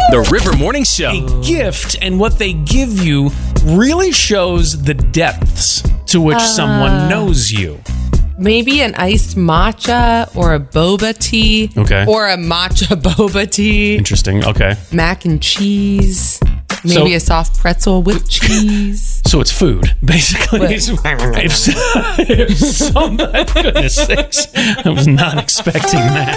The River Morning Show. A gift and what they give you really shows the depths to which someone knows you. Maybe an iced matcha or a boba tea. Okay. Or a matcha boba tea. Interesting. Okay. Mac and cheese. Maybe a soft pretzel with cheese. So it's food, basically. If somebody, goodness sakes, I was not expecting that.